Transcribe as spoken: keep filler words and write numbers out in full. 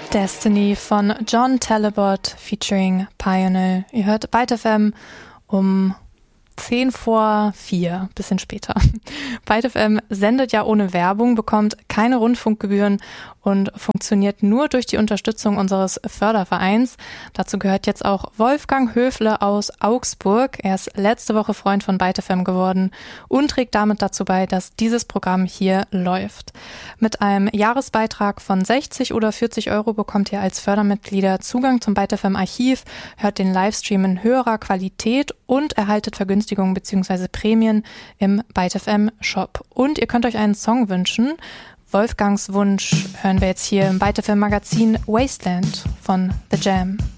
Destiny von John Talabot featuring Pioneer. Ihr hört Byte F M um zehn vor vier, bisschen später. Byte F M sendet ja ohne Werbung, bekommt keine Rundfunkgebühren und funktioniert nur durch die Unterstützung unseres Fördervereins. Dazu gehört jetzt auch Wolfgang Höfle aus Augsburg. Er ist letzte Woche Freund von Byte F M geworden und trägt damit dazu bei, dass dieses Programm hier läuft. Mit einem Jahresbeitrag von sechzig oder vierzig Euro bekommt ihr als Fördermitglieder Zugang zum Byte F M Archiv, hört den Livestream in höherer Qualität und erhaltet Vergünstigungen bzw. Prämien im Byte F M Shop. Und ihr könnt euch einen Song wünschen. Wolfgangs Wunsch hören wir jetzt hier im Byte F M Magazin Wasteland von The Jam.